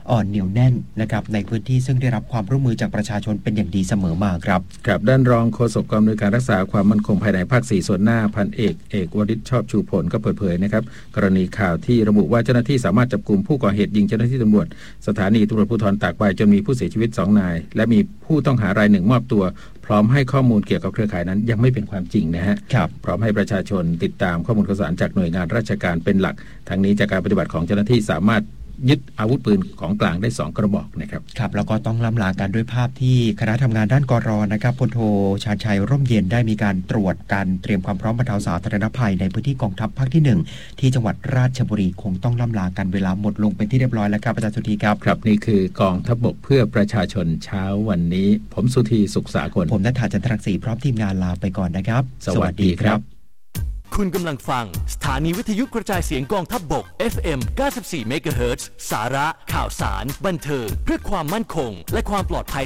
อ่อนเหนียวแน่นนะครับในพื้นที่ซึ่งได้รับความร่วมมือจากประชาชนเป็นอย่างดีเสมอมาครับครับด้านรองโฆษกกองอำนวยการรักษาความมั่นคงภายในภาค4ส่วนหน้าพันเอกวริศชอบชูผลก็เปิดเผยนะครับกรณีข่าวที่ระบุว่าเจ้าหน้าที่สามารถจับกุมผู้ก่อเหตุยิงเจ้าหน้าที่ตำรวจสถานีตำรวจภูธรตากใบจนมีผู้เสียชีวิต2 นายและมีผู้ต้องหารายหนึ่งมอบตัวพร้อมให้ข้อมูลเกี่ยวกับเครือข่ายนั้นยังไม่เป็นความจริงนะฮะพร้อมให้ประชาชนติดตามข้อมูลข่าวสารจากหน่วยงานราชการเป็นหลักทั้งนี้จากการปฏิบัติของเจ้าหน้าที่สามารถยึดอาวุธปืนของกลางได้2 กระบอกนะครับครับแล้วก็ต้องล้ำลากันด้วยภาพที่คณะทำงานด้านกรนะครับพลโทชาญชัยร่มเย็นได้มีการตรวจการเตรียมความพร้อมบรรเทาสาธารณภัยในพื้นที่กองทัพภาคที่1ที่จังหวัดราชบุรีคงต้องล้ำลากันเวลาหมดลงเป็นที่เรียบร้อยแล้วครับอาจารย์สุธีครับครับนี่คือกองทัพบกเพื่อประชาชนเช้าวันนี้ผมสุธีสุขสากลผมณัฐฐาจันทรังสีพร้อมทีมงานลาไปก่อนนะครับสวัสดีครับคุณกำลังฟังสถานีวิทยุกระจายเสียงกองทัพบก FM 94 เมกะเฮิรตซ์สาระข่าวสารบันเทิงเพื่อความมั่นคงและความปลอดภัย